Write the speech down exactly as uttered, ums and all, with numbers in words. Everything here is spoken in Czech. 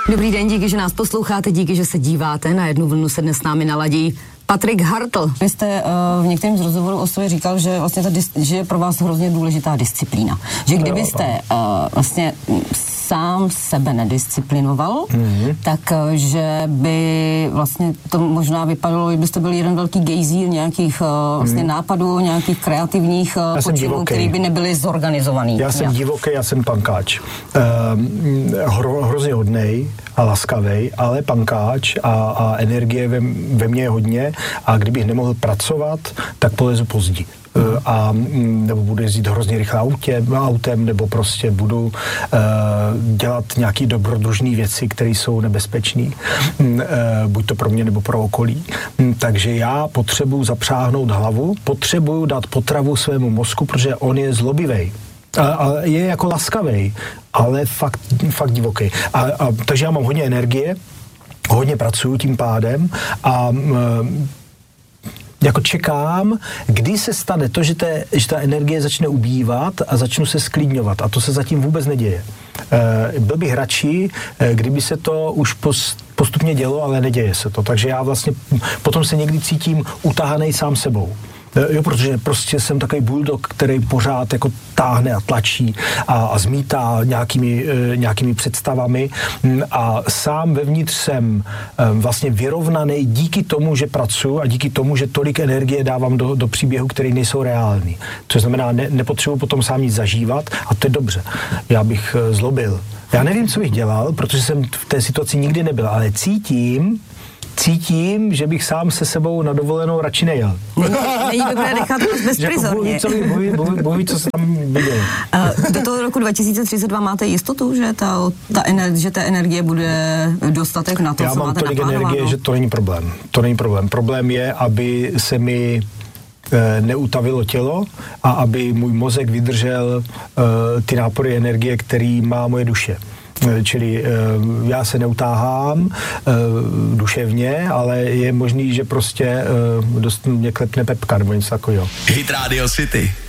Dobrý den, díky, že nás posloucháte, díky, že se díváte. Na jednu vlnu se dnes s námi naladí Patrik Hartl. Vy jste uh, v některém z rozhovorů o sobě říkal, že, vlastně ta dis- že je pro vás hrozně důležitá disciplína. Že kdybyste uh, vlastně sám sebe nedisciplinoval, mm-hmm. tak uh, že by vlastně to možná vypadalo, že byste byl jeden velký gejzír nějakých uh, vlastně mm. nápadů, nějakých kreativních uh, počinů, který by nebyly zorganizovaný. Já jsem divoký, já jsem pankáč. Uh, hro, hrozně hodnej a laskavej, ale pankáč a, a energie ve, ve mně je hodně a kdybych nemohl pracovat, tak polezu pozdě. A nebo budu jezdit hrozně rychle autě, autem, nebo prostě budu uh, dělat nějaký dobrodružné věci, které jsou nebezpečné, uh, buď to pro mě, nebo pro okolí. Takže já potřebuji zapřáhnout hlavu, potřebuji dát potravu svému mozku, protože on je zlobivej. A, a je jako laskavej, ale fakt, fakt divoký. A, a, takže já mám hodně energie, hodně pracuju tím pádem a uh, jako čekám, kdy se stane to, že, te, že ta energie začne ubývat a začnu se sklidňovat. A to se zatím vůbec neděje. E, byl bych radši, e, kdyby se to už post, postupně dělo, ale neděje se to. Takže já vlastně potom se někdy cítím utahanej sám sebou. Jo, protože prostě jsem takový bulldog, který pořád jako táhne a tlačí a, a zmítá nějakými, e, nějakými představami a sám vevnitř jsem e, vlastně vyrovnaný díky tomu, že pracuji a díky tomu, že tolik energie dávám do, do příběhu, který nejsou reální. To znamená, ne, nepotřebuji potom sám nic zažívat a to je dobře. Já bych e, zlobil. Já nevím, co bych dělal, protože jsem v té situaci nikdy nebyl, ale cítím, Cítím, že bych sám se sebou na dovolenou radši nejel. Není dobré nechat to bezprizorně. Bohu, co se tam vidělo. Do toho roku dva tisíce třicet dva máte jistotu, že ta, ta ener, že té energie bude dostatek na to, Já co máte naplánováno? Já mám tolik energie, že to není problém. To není problém. Problém je, aby se mi e, neutavilo tělo a aby můj mozek vydržel e, ty nápory energie, který má moje duše. Čili uh, já se neutáhám uh, duševně, ale je možný, že prostě uh, dost mě klepne pepka nebo něco takového. Hit Radio City.